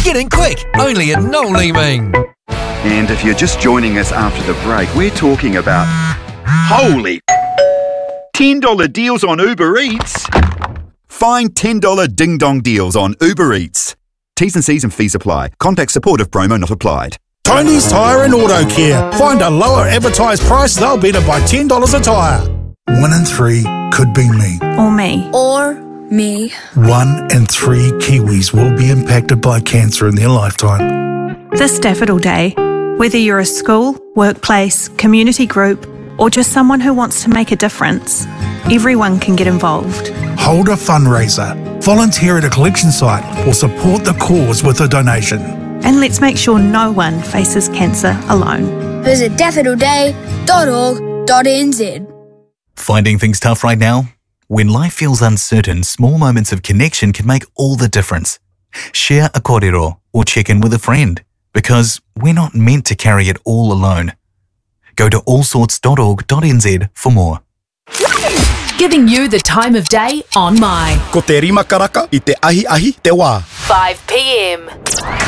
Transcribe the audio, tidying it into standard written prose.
Get in quick, only at Noel Leeming. And if you're just joining us after the break, we're talking about holy $10 deals on Uber Eats. Find $10 ding-dong deals on Uber Eats. T's and C's and fees apply. Contact support if promo not applied. Tony's Tyre and Auto Care. Find a lower advertised price, they'll beat it by $10 a tyre. 1 in 3 could be me. Or me. Or me. 1 in 3 Kiwis will be impacted by cancer in their lifetime. This Daffodil Day, whether you're a school, workplace, community group, or just someone who wants to make a difference, everyone can get involved. Hold a fundraiser, volunteer at a collection site, or support the cause with a donation. And let's make sure no one faces cancer alone. Visit daffodilday.org.nz. Finding things tough right now? When life feels uncertain, small moments of connection can make all the difference. Share a kōrero or check in with a friend, because we're not meant to carry it all alone. Go to allsorts.org.nz for more. Giving you the time of day on My. Ko te rima karaka I te ahi ahi te wā. 5 p.m.